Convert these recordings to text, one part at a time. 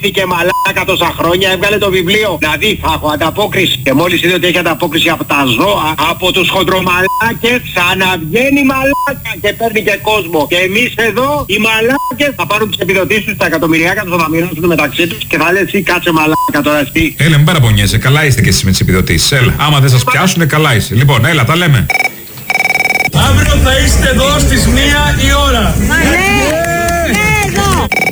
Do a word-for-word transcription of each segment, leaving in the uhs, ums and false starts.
Αγνοήθηκε μαλάκα τόσα χρόνια, έβγαλε το βιβλίο. Δηλαδή θα έχω ανταπόκριση. Και μόλις είδε ότι έχει ανταπόκριση από τα ζώα, από τους χοντρομαλάκες, ξαναβγαίνει μαλάκα και παίρνει και κόσμο. Και εμείς εδώ οι μαλάκες θα πάρουν τις επιδοτήσεις τους, τα εκατομμυριάκια τους, θα τα μοιράσουν μεταξύ τους και θα λες εσύ κάτσε μαλάκα τώρα εσύ. Έλα, μην παραπονιέσαι, καλά είστε και εσείς με τις επιδοτήσεις. Έλα, άμα δεν σας πιάσουνε, καλά είσαι. Λοιπόν, έλα, τα λέμε. Αύριο θα είστε εδώ στις μία η ώρα. Μα ναι, ναι, εδώ.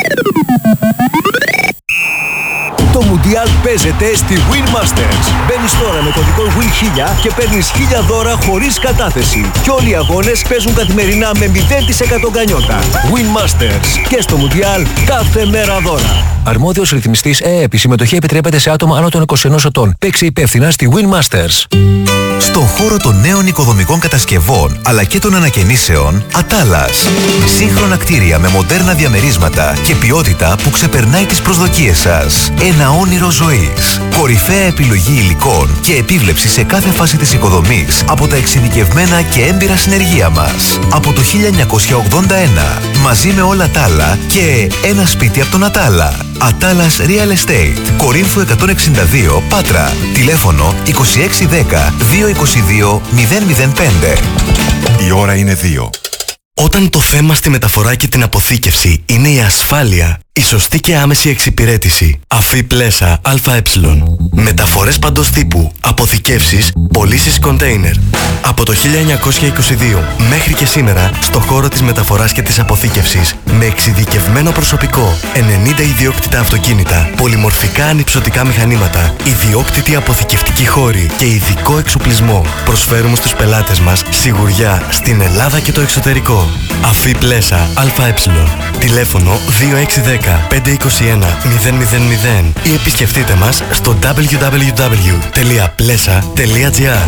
Το Μουντιάλ παίζεται στη Win Masters. Μπαίνεις τώρα με κωδικό Win χίλια και παίρνεις χίλια δώρα χωρίς κατάθεση. Και όλοι οι αγώνες παίζουν καθημερινά με μηδέν τοις εκατό γκανιότα. Win Masters. Και στο Μουντιάλ κάθε μέρα δώρα. Αρμόδιος ρυθμιστής ΕΕΠ. Η συμμετοχή επιτρέπεται σε άτομα άνω των είκοσι ενός ετών. Παίξε υπεύθυνα στη Win Masters. Στον χώρο των νέων οικοδομικών κατασκευών αλλά και των ανακαινήσεων, Ατάλας. Σύγχρονα κτίρια με μοντέρνα διαμερίσματα και ποιότητα που ξεπερνάει τις προσδοκίες σας. Ένα όνειρο ζωής. Κορυφαία επιλογή υλικών και επίβλεψη σε κάθε φάση της οικοδομής από τα εξειδικευμένα και έμπειρα συνεργεία μας. Από το χίλια εννιακόσια ογδόντα ένα. Μαζί με όλα τα άλλα και ένα σπίτι από τον Ατάλα. Ατάλας Real Estate. Κορίνθου εκατόν εξήντα δύο, Πάτρα. Τηλέφωνο είκοσι έξι δέκα δύο είκοσι δύο μηδέν μηδέν πέντε. Η ώρα είναι δύο. Όταν το θέμα στη μεταφορά και την αποθήκευση είναι η ασφάλεια, η σωστή και άμεση εξυπηρέτηση. Αφή Πλέσα ΑΕ. Μεταφορές παντός τύπου, αποθηκεύσεις, πωλήσεις κοντέινερ. Από το χίλια εννιακόσια είκοσι δύο μέχρι και σήμερα, στο χώρο της μεταφοράς και της αποθήκευσης, με εξειδικευμένο προσωπικό, ενενήντα ιδιόκτητα αυτοκίνητα, πολυμορφικά ανυψωτικά μηχανήματα, ιδιόκτητη αποθηκευτική χώρη και ειδικό εξοπλισμό. Προσφέρουμε στους πελάτες μας σιγουριά στην Ελλάδα και το εξωτερικό. Αφή Πλέσα ΑΕ. Τηλέφωνο δύο έξι δέκα πέντε είκοσι ένα μηδέν μηδέν μηδέν ή επισκεφτείτε μας στο double-u double-u double-u τελεία πλέσα τελεία τζι άρ.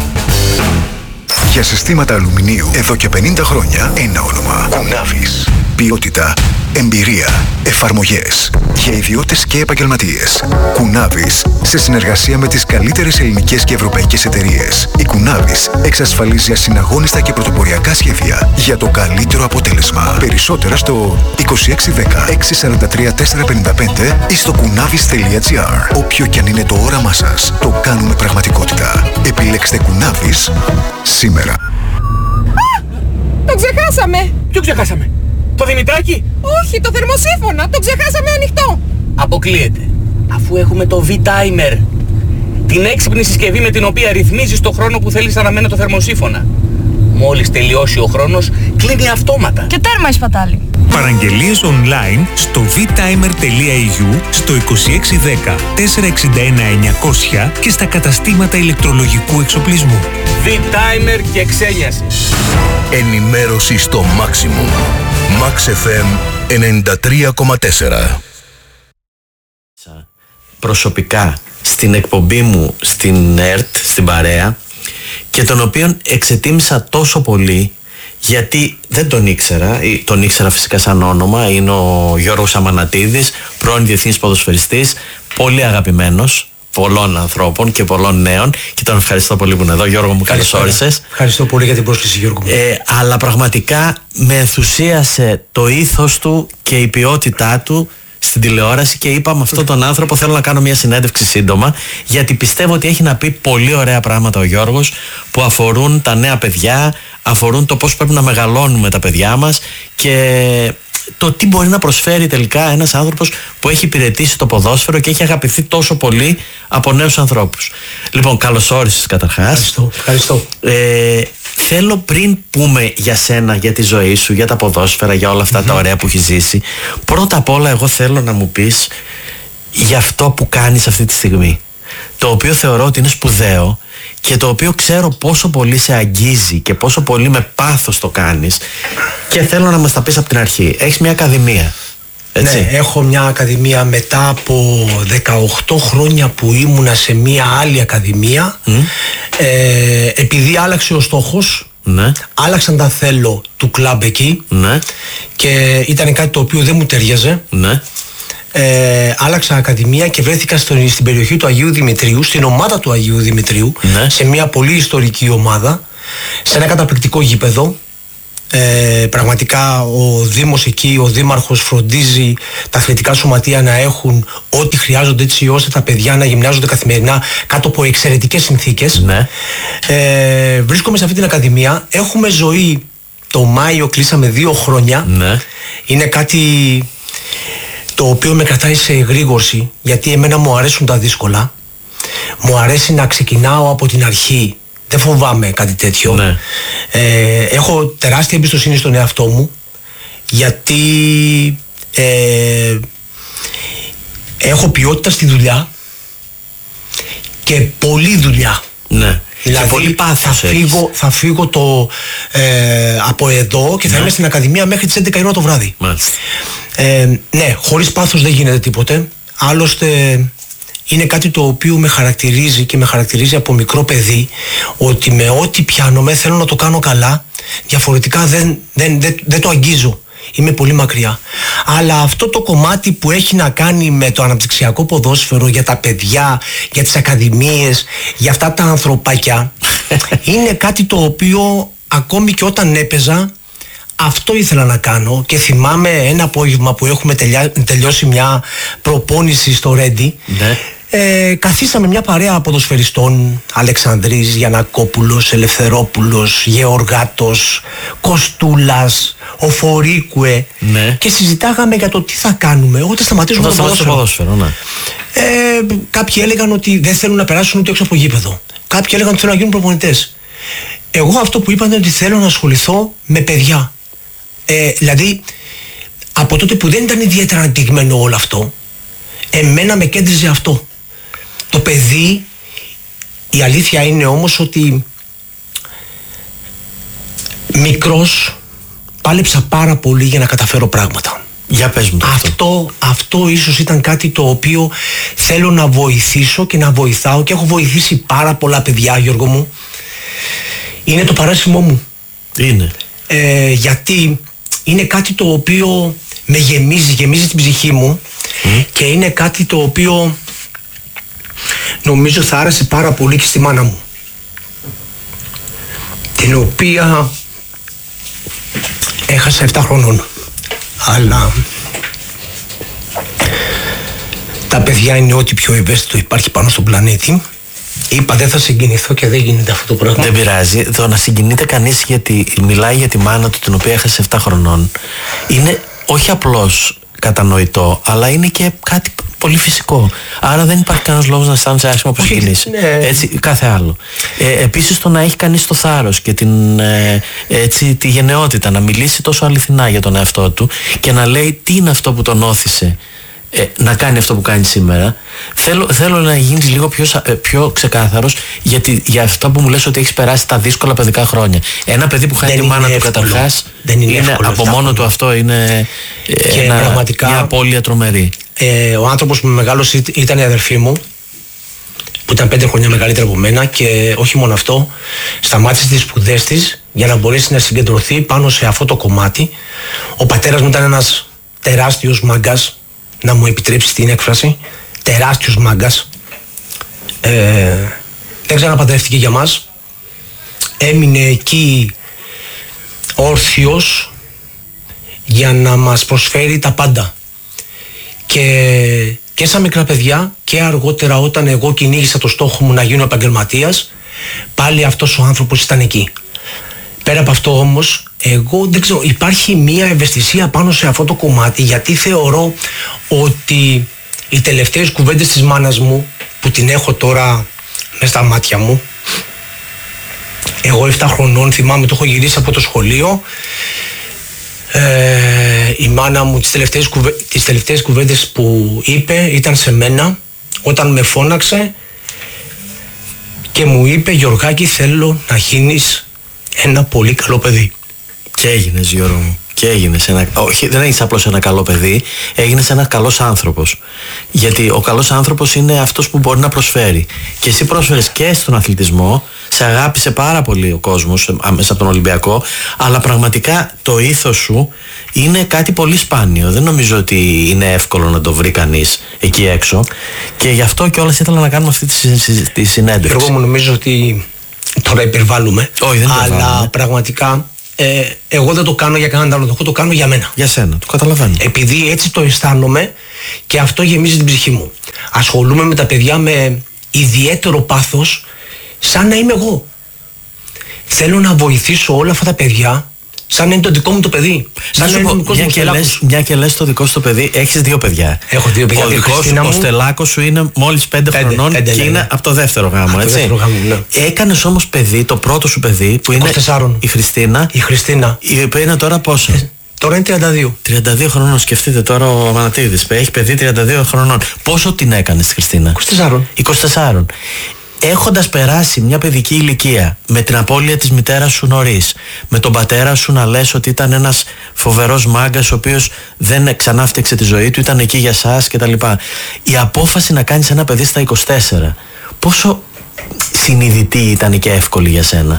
Για συστήματα αλουμινίου εδώ και πενήντα χρόνια ένα όνομα. Κουνάβης. Ποιότητα, εμπειρία, εφαρμογές για ιδιώτες και επαγγελματίες. Κουνάβης, σε συνεργασία με τις καλύτερες ελληνικές και ευρωπαϊκές εταιρείες. Η Κουνάβης εξασφαλίζει ασυναγώνιστα και πρωτοποριακά σχέδια για το καλύτερο αποτέλεσμα. Περισσότερα στο είκοσι έξι δέκα έξι σαράντα τρία τετρακόσια πενήντα πέντε ή στο κουνάβης τελεία τζι άρ. Όποιο κι αν είναι το όραμά σας, το κάνουμε πραγματικότητα. Επιλέξτε Κουνάβης σήμερα. Α! Το ξεχάσαμε! Ποιο ξεχάσαμε? Το Δημητράκι? Όχι, το θερμοσύφωνα! Το ξεχάσαμε ανοιχτό! Αποκλείεται. Αφού έχουμε το V-Timer. Την έξυπνη συσκευή με την οποία ρυθμίζεις το χρόνο που θέλεις να αναμένει το θερμοσύφωνα. Μόλις τελειώσει ο χρόνος, κλείνει αυτόματα. Και τέρμα η σπατάλη. Παραγγελίες online στο β-timer τελεία ι γιου, στο είκοσι έξι δέκα τετρακόσια εξήντα ένα εννιακόσια και στα καταστήματα ηλεκτρολογικού εξοπλισμού. V-Timer και ξένιαση. Ενημέρωση στο maximum. Max εφ εμ ενενήντα τρία κόμμα τέσσερα. Προσωπικά στην εκπομπή μου στην ΕΡΤ, στην Παρέα, και τον οποίον εξετίμησα τόσο πολύ γιατί δεν τον ήξερα, τον ήξερα φυσικά σαν όνομα, είναι ο Γιώργος Αμανατίδης, πρώην διεθνής ποδοσφαιριστής, πολύ αγαπημένος πολλών ανθρώπων και πολλών νέων, και τον ευχαριστώ πολύ που είναι εδώ. Γιώργο μου, καλώς όρισες. Ευχαριστώ πολύ για την πρόσκληση, Γιώργο μου. Ε, αλλά πραγματικά με ενθουσίασε το ήθος του και η ποιότητά του στην τηλεόραση και είπα με αυτόν τον άνθρωπο θέλω να κάνω μια συνέντευξη σύντομα, γιατί πιστεύω ότι έχει να πει πολύ ωραία πράγματα ο Γιώργος που αφορούν τα νέα παιδιά, αφορούν το πώς πρέπει να μεγαλώνουμε τα παιδιά μας και το τι μπορεί να προσφέρει τελικά ένας άνθρωπος που έχει υπηρετήσει το ποδόσφαιρο και έχει αγαπηθεί τόσο πολύ από νέους ανθρώπους. Λοιπόν, καλώς όρισες καταρχάς. Ευχαριστώ. Ευχαριστώ. Ε, θέλω πριν πούμε για σένα, για τη ζωή σου, για τα ποδόσφαιρα, για όλα αυτά mm-hmm. τα ωραία που έχει ζήσει, πρώτα απ' όλα εγώ θέλω να μου πεις για αυτό που κάνεις αυτή τη στιγμή, το οποίο θεωρώ ότι είναι σπουδαίο και το οποίο ξέρω πόσο πολύ σε αγγίζει και πόσο πολύ με πάθος το κάνεις, και θέλω να μας τα πεις από την αρχή. Έχεις μια ακαδημία, έτσι? Ναι, έχω μια ακαδημία μετά από δεκαοκτώ χρόνια που ήμουνα σε μια άλλη ακαδημία. Mm. ε, επειδή άλλαξε ο στόχος, ναι. άλλαξαν τα θέλω του κλαμπ εκεί, ναι. και ήταν κάτι το οποίο δεν μου ταιριάζε. Ναι. Ε, άλλαξα ακαδημία και βρέθηκα στο, στην περιοχή του Αγίου Δημητρίου, στην ομάδα του Αγίου Δημητρίου, ναι. σε μια πολύ ιστορική ομάδα, σε ένα καταπληκτικό γήπεδο. Ε, πραγματικά ο Δήμος εκεί, ο Δήμαρχος φροντίζει τα αθλητικά σωματεία να έχουν ό,τι χρειάζονται έτσι ώστε τα παιδιά να γυμνάζονται καθημερινά κάτω από εξαιρετικές συνθήκες. Ναι. Ε, βρίσκομαι σε αυτή την ακαδημία. Έχουμε ζωή. Το Μάιο κλείσαμε δύο χρόνια. Ναι. Είναι κάτι το οποίο με κρατάει σε εγρήγορση, γιατί εμένα μου αρέσουν τα δύσκολα. Μου αρέσει να ξεκινάω από την αρχή. Δεν φοβάμαι κάτι τέτοιο. Ναι. Ε, έχω τεράστια εμπιστοσύνη στον εαυτό μου, γιατί ε, έχω ποιότητα στη δουλειά και πολλή δουλειά. Ναι. Δηλαδή, και πολύ πάθος θα φύγω, θα φύγω το, ε, από εδώ και θα ναι. είμαι στην Ακαδημία μέχρι τις έντεκα η ώρα το βράδυ. Μάλιστα. Ε, ναι, χωρίς πάθος δεν γίνεται τίποτε. Άλλωστε είναι κάτι το οποίο με χαρακτηρίζει και με χαρακτηρίζει από μικρό παιδί, ότι με ό,τι πιάνομαι θέλω να το κάνω καλά, διαφορετικά δεν, δεν, δεν, δεν το αγγίζω. Είμαι πολύ μακριά. Αλλά αυτό το κομμάτι που έχει να κάνει με το αναπτυξιακό ποδόσφαιρο για τα παιδιά, για τις ακαδημίες, για αυτά τα ανθρωπάκια, είναι κάτι το οποίο ακόμη και όταν έπαιζα, αυτό ήθελα να κάνω. Και θυμάμαι ένα απόγευμα που έχουμε τελειά, τελειώσει μια προπόνηση στο Ρέντι. Ναι. Ε, καθίσαμε μια παρέα ποδοσφαιριστών, Αλεξανδρής, Γιαννακόπουλος, Ελευθερόπουλος, Γεωργάτος, Κοστούλας, Οφορίκουε, ναι. και συζητάγαμε για το τι θα κάνουμε όταν σταματήσουμε το ποδόσφαιρο. ποδόσφαιρο ναι. ε, κάποιοι έλεγαν ότι δεν θέλουν να περάσουν ούτε έξω από γήπεδο. Κάποιοι έλεγαν ότι θέλουν να γίνουν προπονητές. Εγώ αυτό που είπα είναι ότι θέλω να ασχοληθώ με παιδιά. Ε, δηλαδή, από τότε που δεν ήταν ιδιαίτερα αναπτυγμένο όλο αυτό, εμένα με κέντριζε αυτό. Το παιδί, η αλήθεια είναι όμως ότι μικρός πάλεψα πάρα πολύ για να καταφέρω πράγματα. Για πες μου το αυτό. Αυτό, αυτό ίσως ήταν κάτι το οποίο θέλω να βοηθήσω και να βοηθάω, και έχω βοηθήσει πάρα πολλά παιδιά, Γιώργο μου. Είναι το παράσημο μου. Είναι. Ε, γιατί είναι κάτι το οποίο με γεμίζει, γεμίζει την ψυχή μου, mm. και είναι κάτι το οποίο νομίζω θα άρεσε πάρα πολύ και στη μάνα μου, την οποία έχασα επτά χρονών. Αλλά τα παιδιά είναι ό,τι πιο ευαίσθητο υπάρχει πάνω στον πλανήτη. Είπα δεν θα συγκινηθώ και δεν γίνεται αυτό το πράγμα. Δεν πειράζει. Το να συγκινείται κανείς γιατί μιλάει για τη μάνα του, την οποία έχασε επτά χρονών, είναι όχι απλώς κατανοητό, αλλά είναι και κάτι πολύ φυσικό. Άρα δεν υπάρχει κανένας λόγος να αισθάνεσαι άσχημα που συγκινήσει. Ναι. Έτσι, κάθε άλλο. Ε, επίσης το να έχει κανείς το θάρρος και την, ε, έτσι, τη γενναιότητα να μιλήσει τόσο αληθινά για τον εαυτό του και να λέει τι είναι αυτό που τον όθησε ε, να κάνει αυτό που κάνει σήμερα. Θέλω, θέλω να γίνεις λίγο πιο, πιο ξεκάθαρος, γιατί για αυτό που μου λες ότι έχεις περάσει τα δύσκολα παιδικά χρόνια. Ένα παιδί που χάνει τη μάνα του καταρχάς, δεν είναι, είναι εύκολο, από μόνο του αυτό είναι και ένα, πραγματικά, μια απώλεια τρομερή. Ε, ο άνθρωπος που με μεγάλωσε ήταν η αδερφή μου, που ήταν πέντε χρόνια μεγαλύτερα από μένα, και όχι μόνο αυτό, σταμάτησε τις σπουδές της για να μπορέσει να συγκεντρωθεί πάνω σε αυτό το κομμάτι. Ο πατέρας μου ήταν ένας τεράστιος μάγκας, να μου επιτρέψει την έκφραση, τεράστιος μάγκας. Ε, δεν ξαναπαντρεύτηκε για μας. Έμεινε εκεί όρθιος για να μας προσφέρει τα πάντα. Και, και σαν μικρά παιδιά και αργότερα όταν εγώ κυνήγησα το στόχο μου να γίνω επαγγελματίας, πάλι αυτός ο άνθρωπος ήταν εκεί. Πέρα από αυτό όμως, εγώ δεν ξέρω, υπάρχει μία ευαισθησία πάνω σε αυτό το κομμάτι, γιατί θεωρώ ότι οι τελευταίες κουβέντες της μάνας μου, που την έχω τώρα μες στα μάτια μου, εγώ επτά χρονών θυμάμαι, το έχω γυρίσει από το σχολείο, ε, η μάνα μου τις τελευταίες, κουβέ, τις τελευταίες κουβέντες που είπε ήταν σε μένα, όταν με φώναξε και μου είπε, Γιωργάκη, θέλω να γίνεις ένα πολύ καλό παιδί. Και έγινες, Γιώργο μου. Και έγινες ένα, όχι, δεν έγινες απλώς ένα καλό παιδί, έγινες ένας καλός άνθρωπος. Γιατί ο καλός άνθρωπος είναι αυτός που μπορεί να προσφέρει. Και εσύ πρόσφερες και στον αθλητισμό, σε αγάπησε πάρα πολύ ο κόσμος μέσα από τον Ολυμπιακό, αλλά πραγματικά το ήθος σου είναι κάτι πολύ σπάνιο. Δεν νομίζω ότι είναι εύκολο να το βρει κανείς εκεί έξω. Και γι' αυτό κιόλας ήθελα να κάνουμε αυτή τη, τη συνέντευξη. Εγώ μου νομίζω ότι τώρα υπερβάλλουμε, όχι, δεν αλλά υπερβάλλουμε. Πραγματικά ε, εγώ δεν το κάνω για κανέναν άλλο, εγώ το κάνω για μένα. Για σένα, το καταλαβαίνω. Επειδή έτσι το αισθάνομαι και αυτό γεμίζει την ψυχή μου. Ασχολούμαι με τα παιδιά με ιδιαίτερο πάθος, σαν να είμαι εγώ. Θέλω να βοηθήσω όλα αυτά τα παιδιά σαν να είναι το δικό μου το παιδί. Σαν να είναι το δικό μου Στελάκος. Μια και λες το δικό σου το παιδί, έχεις δύο παιδιά. Έχω δύο παιδιά. Ο δικός σου, ο Στελάκος σου είναι μόλις πέντε, πέντε χρονών πέντε, και ναι, είναι ναι. από το δεύτερο γάμο, από έτσι. Το δεύτερο γάμο, ναι. Έκανες όμως παιδί, το πρώτο σου παιδί, που είναι είκοσι τέσσερα. Η Χριστίνα. Η Χριστίνα. Η οποία είναι τώρα πόσο? Ε, τώρα είναι τριάντα δύο. τριάντα δύο χρονών, σκεφτείτε τώρα ο Αμανατίδης. Έχει παιδί τριάντα δύο χρονών. Πόσο την έκανες τη Χριστίνα? είκοσι τέσσερα. είκοσι τέσσερα. Έχοντας περάσει μια παιδική ηλικία, με την απώλεια της μητέρας σου νωρίς, με τον πατέρα σου να λες ότι ήταν ένας φοβερός μάγκας ο οποίος δεν ξανά φτιάξε τη ζωή του, ήταν εκεί για σας κτλ. Η απόφαση να κάνεις ένα παιδί στα είκοσι τέσσερα, πόσο συνειδητή ήταν και εύκολη για σένα?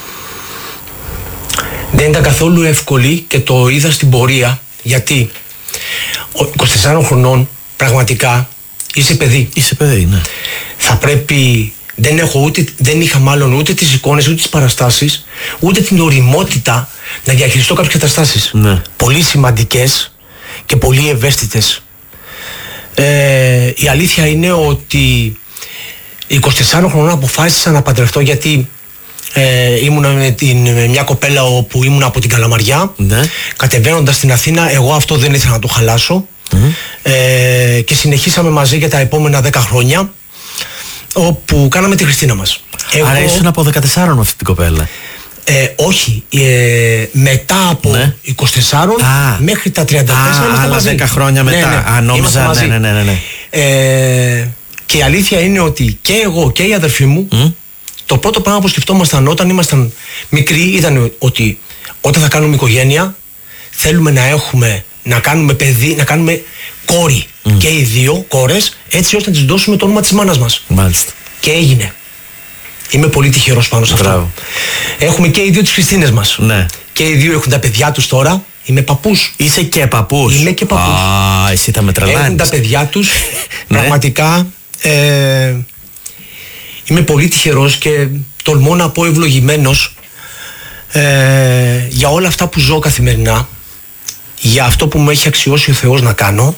Δεν ήταν καθόλου εύκολη και το είδα στην πορεία, γιατί είκοσι τεσσάρων χρονών πραγματικά είσαι παιδί. Είσαι παιδί, ναι. Θα πρέπει... Δεν, έχω ούτε, δεν είχα μάλλον ούτε τις εικόνες, ούτε τις παραστάσεις, ούτε την οριμότητα να διαχειριστώ κάποιες καταστάσεις. Ναι. Πολύ σημαντικές και πολύ ευαίσθητες. Ε, η αλήθεια είναι ότι είκοσι τεσσάρων χρονών αποφάσισα να παντρευτώ, γιατί ε, ήμουνα με, την, με μια κοπέλα όπου ήμουνα από την Καλαμαριά. Ναι. Κατεβαίνοντας στην Αθήνα, εγώ αυτό δεν ήθελα να το χαλάσω. Mm. Ε, και συνεχίσαμε μαζί για τα επόμενα δέκα χρόνια, όπου κάναμε τη Χριστίνα μας. Άρα εγώ... ήσουν από δεκατέσσερα με αυτή την κοπέλα? Ε, όχι, ε, μετά από ναι. είκοσι τέσσερα Α. μέχρι τα τριάντα τέσσερα είμαστε άλλα μαζί. δέκα χρόνια μετά. Ναι, ναι. Α, νόμιζα, ναι, ναι, ναι, ναι, ναι. Ε, και η αλήθεια είναι ότι και εγώ και η αδερφή μου, mm. το πρώτο πράγμα που σκεφτόμασταν όταν ήμασταν μικροί ήταν ότι όταν θα κάνουμε οικογένεια θέλουμε να έχουμε, να κάνουμε παιδί, να κάνουμε κόρη. Mm. Και οι δύο κόρες, έτσι ώστε να τις δώσουμε το όνομα της μάνας μας. Μάλιστα. Και έγινε. Είμαι πολύ τυχερός πάνω σε αυτό. Έχουμε και οι δύο τις Χριστίνες μας. Ναι. Και οι δύο έχουν τα παιδιά τους τώρα. Είμαι παππούς. Είσαι και παππούς? Είμαι και παππούς. Α, εσύ θα με τρελάνεις. Έχουν τα παιδιά τους. Πραγματικά ε, είμαι πολύ τυχερός και τολμώ να πω ευλογημένος ε, για όλα αυτά που ζω καθημερινά, για αυτό που μου έχει αξιώσει ο Θεός να κάνω.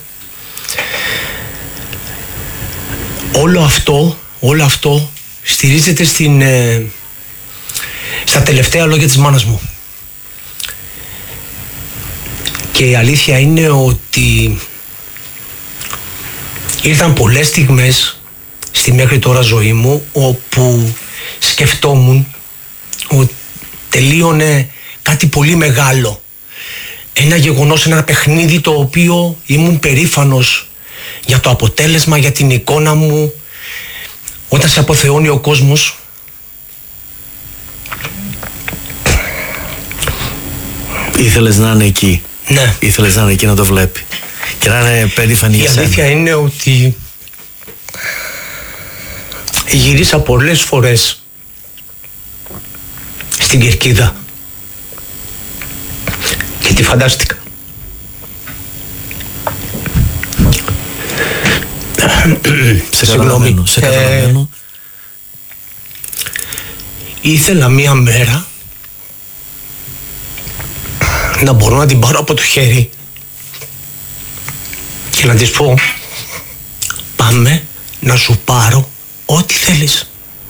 Όλο αυτό, όλο αυτό στηρίζεται στην, ε, στα τελευταία λόγια της μάνας μου. Και η αλήθεια είναι ότι ήρθαν πολλές στιγμές στη μέχρι τώρα ζωή μου όπου σκεφτόμουν ότι τελείωνε κάτι πολύ μεγάλο. Ένα γεγονός, ένα παιχνίδι το οποίο ήμουν περήφανος για το αποτέλεσμα, για την εικόνα μου. Όταν σε αποθεώνει ο κόσμος, ήθελες να είναι εκεί. Ναι. Ήθελες να είναι εκεί να το βλέπει και να είναι περήφανη για σένα. Η αλήθεια είναι ότι γυρίσα πολλές φορές στην Κερκίδα και τη φαντάστηκα. Σε καταλαβαίνω, σε καταλαβαίνω. Ε, ήθελα μία μέρα να μπορώ να την πάρω από το χέρι και να της πω πάμε να σου πάρω ό,τι θέλεις.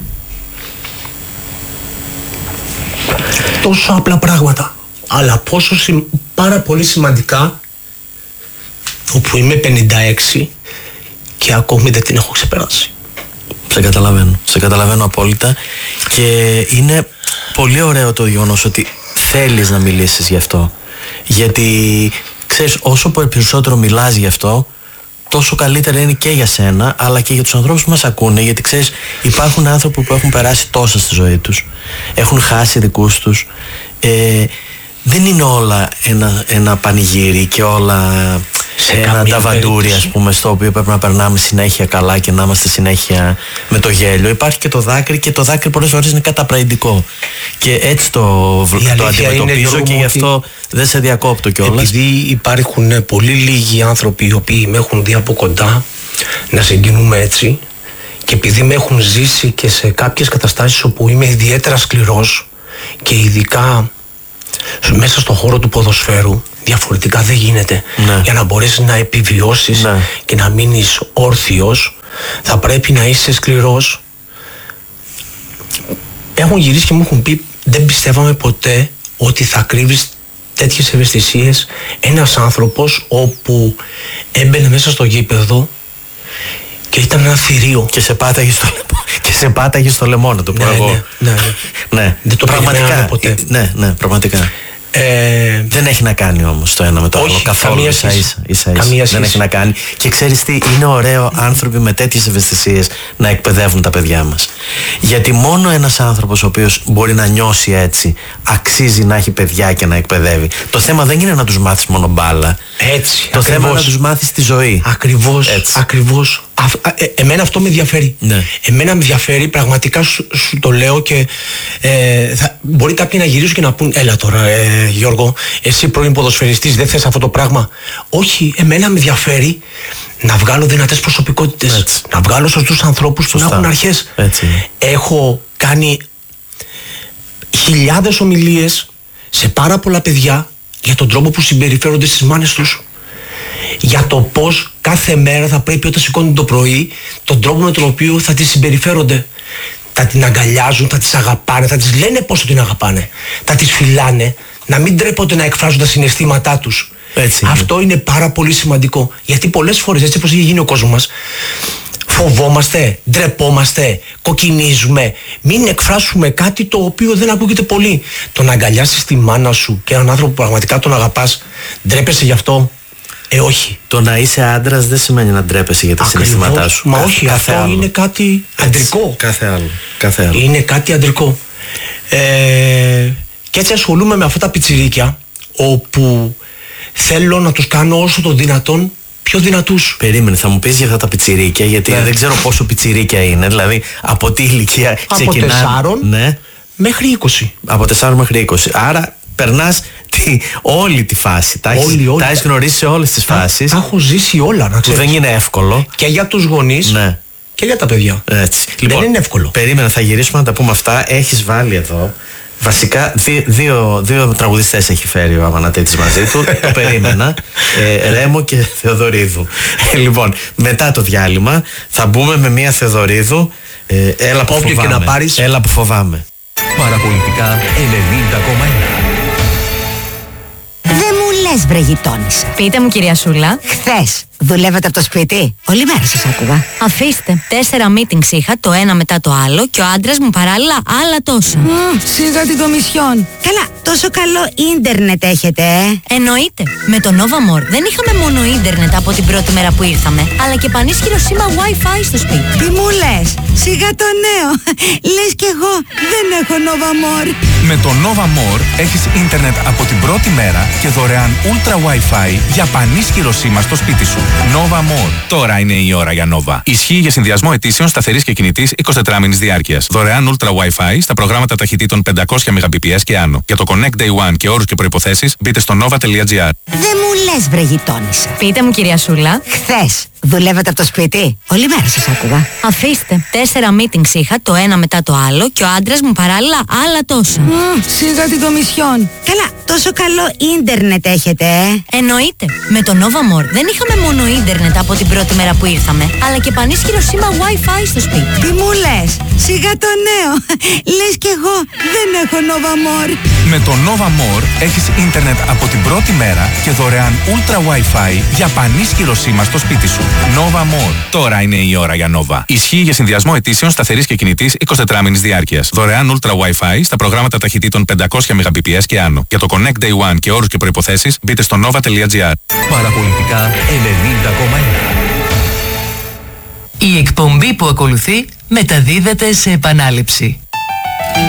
Τόσο απλά πράγματα, αλλά πόσο συμ... πάρα πολύ σημαντικά, όπου είμαι πενήντα έξι και ακόμη δεν την έχω ξεπεράσει. Σε καταλαβαίνω, σε καταλαβαίνω απόλυτα και είναι πολύ ωραίο το γεγονός ότι θέλεις να μιλήσεις γι' αυτό, γιατί ξέρεις, όσο περισσότερο μιλάς γι' αυτό, τόσο καλύτερα είναι και για σένα αλλά και για τους ανθρώπους που μας ακούνε, γιατί ξέρεις, υπάρχουν άνθρωποι που έχουν περάσει τόσα στη ζωή τους, έχουν χάσει δικούς τους, ε, δεν είναι όλα ένα, ένα πανηγύρι και όλα σε ένα ταβαντούρι, ας πούμε, στο οποίο πρέπει να περνάμε συνέχεια καλά και να είμαστε συνέχεια με το γέλιο. Υπάρχει και το δάκρυ και το δάκρυ πολλές φορές είναι καταπραγητικό και έτσι το, το αντιμετωπίζω και γι' αυτό δεν σε διακόπτω κιόλας. Επειδή υπάρχουν πολύ λίγοι άνθρωποι οι οποίοι με έχουν δει από κοντά να συγκινούμε έτσι και επειδή με έχουν ζήσει και σε κάποιες καταστάσεις όπου είμαι ιδιαίτερα σκληρός και ειδικά μέσα στον χώρο του ποδοσφαίρου διαφορετικά δεν γίνεται. Ναι. Για να μπορέσεις να επιβιώσεις Ναι. και να μείνεις όρθιος, θα πρέπει να είσαι σκληρός. Έχουν γυρίσει και μου έχουν πει, δεν πιστεύαμε ποτέ ότι θα κρύβεις τέτοιες ευαισθησίες ένας άνθρωπος όπου έμπαινε μέσα στο γήπεδο και ήταν ένα θηρίο. Και σε πάταγε στο λαιμό, και σε πάταγε στο λαιμό, να το πω Ναι, εγώ. ναι, ναι, ναι. Ναι, Δεν το πραγματικά. περιμέναμε ποτέ. Ναι, ναι, πραγματικά. Ε, Δεν έχει να κάνει όμως το ένα με το όχι, άλλο καθόλου. καμία Ίσα σχέση. ίσα, ίσα, ίσα. Καμία Δεν σχέση. έχει να κάνει. Και ξέρεις τι, είναι ωραίο άνθρωποι με τέτοιες ευαισθησίες να εκπαιδεύουν τα παιδιά μας. Γιατί μόνο ένας άνθρωπος ο οποίος μπορεί να νιώσει έτσι αξίζει να έχει παιδιά και να εκπαιδεύει. Το θέμα δεν είναι να τους μάθεις μόνο μπάλα. Έτσι. Το θέμα είναι να τους μάθεις τη ζωή. Ακριβώς, Έτσι. ακριβώς. Α, α, ε, εμένα αυτό με ενδιαφέρει. Ναι. Εμένα με ενδιαφέρει, πραγματικά σου, σου το λέω και ε, θα, μπορεί κάποιοι να γυρίσουν και να πούν, έλα τώρα ε, Γιώργο, εσύ πρώην ποδοσφαιριστής δεν θες αυτό το πράγμα. Όχι, εμένα με ενδιαφέρει να βγάλω δυνατές προσωπικότητες. Έτσι. Να βγάλω σωστούς ανθρώπους που να Σωστά. έχουν αρχές. Έτσι είναι. Έχω κάνει χιλιάδες ομιλίες σε πάρα πολλά παιδιά για τον τρόπο που συμπεριφέρονται στις μάνες τους. Για το πώς κάθε μέρα θα πρέπει όταν σηκώνουν το πρωί, τον τρόπο με τον οποίο θα τις συμπεριφέρονται. Θα την αγκαλιάζουν, θα τις αγαπάνε, θα τις λένε πόσο την αγαπάνε. Θα τις φυλάνε, να μην τρέπονται να εκφράζουν τα συναισθήματά τους. Έτσι είναι. Αυτό είναι πάρα πολύ σημαντικό. Γιατί πολλές φορές, έτσι όπως έχει γίνει ο κόσμος μας, φοβόμαστε, ντρεπόμαστε, κοκκινίζουμε. Μην εκφράσουμε κάτι το οποίο δεν ακούγεται πολύ. Το να αγκαλιάσεις τη μάνα σου και έναν άνθρωπο που πραγματικά τον αγαπάς, ντρέπεσαι γι' αυτό. Ε, όχι. Το να είσαι άντρας δεν σημαίνει να ντρέπεσαι για τα Ακριβώς. συναισθήματά σου. Μα Κάθε- όχι, κάθε αυτό άλλο. είναι κάτι αντρικό. Κάθε άλλο. Κάθε άλλο. Είναι κάτι αντρικό. Ε, και έτσι ασχολούμαι με αυτά τα πιτσιρίκια, όπου θέλω να τους κάνω όσο το δυνατόν πιο δυνατούς. Περίμενε, θα μου πεις για αυτά τα πιτσιρίκια, γιατί Ναι. δεν ξέρω πόσο πιτσιρίκια είναι. Δηλαδή, από τι ηλικία Από ξεκινάνε. τεσσάρων Ναι. μέχρι είκοσι. Από τεσσάρων μέχρι είκοσι. Άρα περνάς τη, όλη τη φάση. Τα έχεις, Όλη, όλη. τα έχεις γνωρίσει σε όλες τις φάσεις. Τα έχω ζήσει όλα, να Που ξέρεις. δεν είναι εύκολο. Και για τους γονείς Ναι. και για τα παιδιά. Έτσι. Λοιπόν, είναι εύκολο. Περίμενα, θα γυρίσουμε να τα πούμε αυτά. Έχεις βάλει εδώ. Βασικά, δύ- δύο, δύο τραγουδιστές έχει φέρει ο Αμανατήτης μαζί του. Το περίμενα. Ε, Ρέμο και Θεοδωρίδου. Ε, λοιπόν, μετά το διάλειμμα θα μπούμε με μία Θεοδωρίδου. Ε, έλα που Όποιο και φοβάμαι. να πάρεις. Έλα που φοβάμαι. Παραπολιτικά ενενήντα κόμμα ένα. Δεν μου λες βρε γειτόνισσα. Πείτε μου, κυρία Σούλα. Χθες δουλεύατε από το σπίτι. Όλη μέρα σας άκουγα. Αφήστε. Τέσσερα meetings είχα, το ένα μετά το άλλο, και ο άντρας μου παράλληλα άλλα τόσα. Σιγά την κομισιόν. Καλά, τόσο καλό ίντερνετ έχετε, ε. Εννοείται. Με το Novamor δεν είχαμε μόνο ίντερνετ από την πρώτη μέρα που ήρθαμε, αλλά και πανίσχυρο σήμα Wi-Fi στο σπίτι. Τι μου λες, σιγά το νέο. Λες κι εγώ δεν έχω Novamor. Με το Novamor έχεις ίντερνετ από την πρώτη μέρα και δωρεάν Ultra Wi-Fi για πανίσχυρο σήμα στο σπίτι σου. Novamor. Τώρα είναι η ώρα για Nova. Ισχύει για συνδυασμό ετήσεων σταθερής και κινητής εικοσιτετράμηνης διάρκειας. Δωρεάν Ultra Wi-Fi στα προγράμματα ταχυτήτων πεντακόσια Mbps και άνω. Για το Connect Day One και όρους και προϋποθέσεις μπείτε στο nova τελεία gr. Δεν μου λες βρε γειτόνισσα. Πείτε μου, κυρία Σούλα. Χθες δουλεύατε από το σπίτι. Όλη μέρα σας άκουγα. Αφήστε. Τέσσερα meetings είχα, το ένα μετά το άλλο, και ο άντρας μου παράλληλα άλλα τόσα. Σιγά την κομισιόν. Καλά, τόσο καλό ίντερνετ έχετε, ε. Εννοείται. Με το Novamor δεν είχαμε μόνο ίντερνετ από την πρώτη μέρα που ήρθαμε, αλλά και πανίσχυρο σήμα Wi-Fi στο σπίτι. Τι μου λες, σιγά το νέο. Λες κι εγώ δεν έχω Novamor. Με το Novamor έχεις ίντερνετ από την πρώτη μέρα και δωρεάν Ultra Wi-Fi για πανίσχυρο σήμα στο σπίτι σου. Novamor. Τώρα είναι η ώρα για Nova. Ισχύει για συνδυασμό ετήσεων σταθερής και κινητής εικοσιτετράμηνης διάρκειας. Δωρεάν Ultra Wi-Fi στα προγράμματα ταχυτήτων πεντακόσια Mbps και άνω. Για το Connect Day One και όρους και προϋποθέσεις μπείτε στο nova τελεία gr. Παραπολιτικά ενενήντα κόμμα ένα. Η εκπομπή που ακολουθεί μεταδίδεται σε επανάληψη.